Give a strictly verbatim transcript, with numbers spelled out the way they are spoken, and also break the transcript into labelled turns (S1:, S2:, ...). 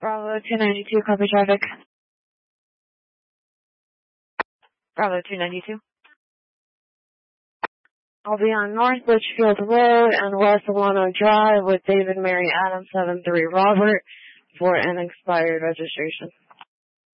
S1: Bravo two ninety-two, copy traffic. Bravo two ninety-two. I'll be on North Litchfield Road and West Alano Drive with David Mary Adams seven three Robert for an expired registration.